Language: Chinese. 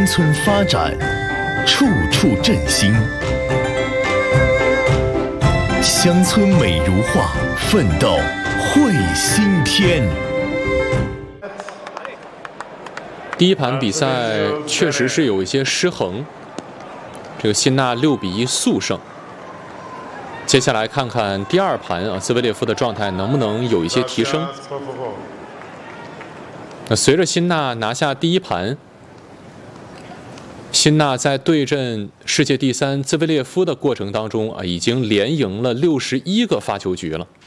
村发展，处处振兴。乡村美如画，奋斗会新天。 第一盘比赛确实是有一些失衡，这个辛纳6-1速胜。接下来看看第二盘啊，兹维列夫的状态能不能有一些提升？那随着辛纳拿下第一盘，辛纳在对阵世界第3兹维列夫的过程当中啊，已经连赢了61个发球局了。